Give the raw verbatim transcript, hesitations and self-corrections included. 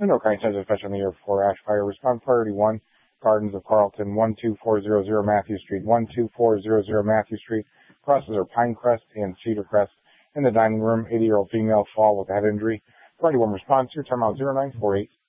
No kind of fish on the air for ash fire. Respond priority one, Gardens of Carlton, one two four zero zero Matthew Street, one two four zero zero Matthew Street. Crosses are Pinecrest and Cedar Crest. In the dining room, eighty-year-old female fall with a head injury. Priority one response, your timeout zero nine four eight.